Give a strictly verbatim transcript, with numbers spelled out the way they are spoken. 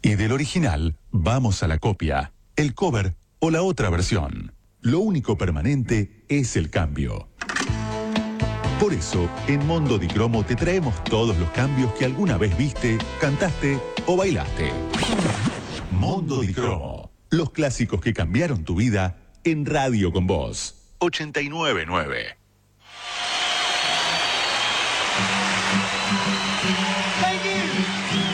Y del original, vamos a la copia, el cover o la otra versión. Lo único permanente es el cambio. Por eso, en Mondo di Cromo te traemos todos los cambios que alguna vez viste, cantaste o bailaste. Mondo di Cromo. Los clásicos que cambiaron tu vida en Radio con Vos. ochenta y nueve punto nueve.